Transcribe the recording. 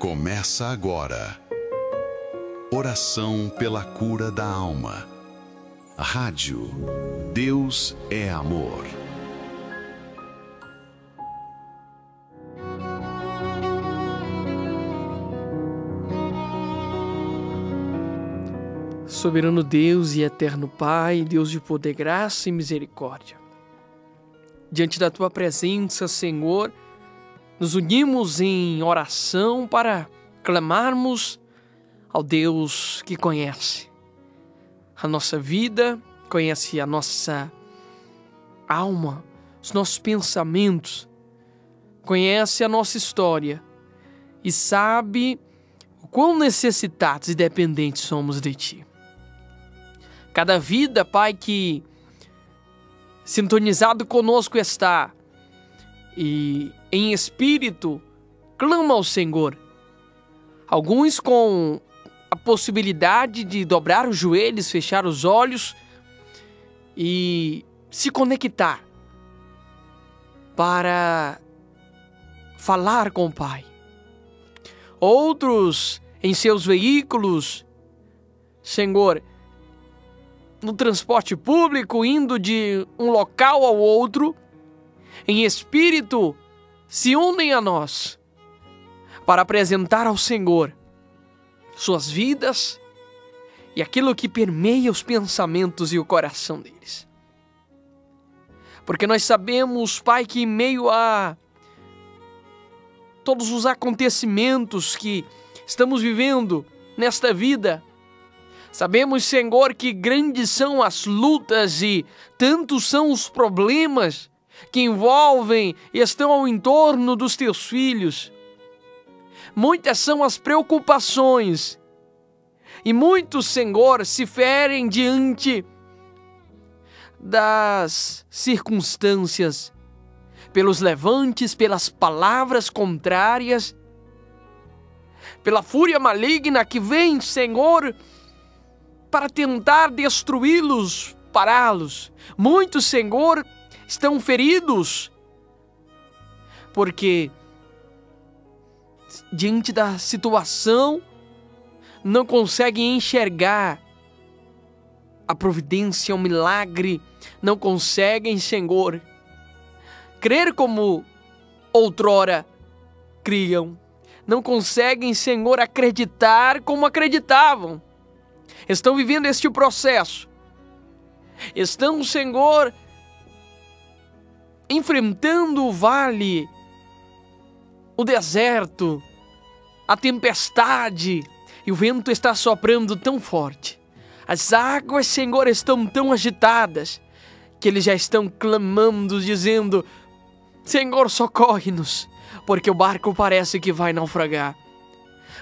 Começa agora. Oração pela cura da alma. Rádio Deus é Amor. Soberano Deus e eterno Pai, Deus de poder, graça e misericórdia. Diante da Tua presença, Senhor, nos unimos em oração para clamarmos ao Deus que conhece a nossa vida, conhece a nossa alma, os nossos pensamentos, conhece a nossa história e sabe o quão necessitados e dependentes somos de Ti. Cada vida, Pai, que sintonizado conosco está e em espírito clama ao Senhor. Alguns com a possibilidade de dobrar os joelhos, fechar os olhos e se conectar para falar com o Pai. Outros em seus veículos, Senhor, no transporte público, indo de um local ao outro, em espírito, se unem a nós para apresentar ao Senhor suas vidas e aquilo que permeia os pensamentos e o coração deles. Porque nós sabemos, Pai, que em meio a todos os acontecimentos que estamos vivendo nesta vida, sabemos, Senhor, que grandes são as lutas e tantos são os problemas que envolvem e estão ao entorno dos Teus filhos. Muitas são as preocupações e muitos, Senhor, se ferem diante das circunstâncias, pelos levantes, pelas palavras contrárias, pela fúria maligna que vem, Senhor, para tentar destruí-los, pará-los. Muitos, Senhor, estão feridos, porque diante da situação não conseguem enxergar a providência, o milagre, não conseguem, Senhor, crer como outrora criam, não conseguem, Senhor, acreditar como acreditavam. Estão vivendo este processo. Estão, Senhor, enfrentando o vale, o deserto, a tempestade, e o vento está soprando tão forte. As águas, Senhor, estão tão agitadas que eles já estão clamando, dizendo: Senhor, socorre-nos, porque o barco parece que vai naufragar.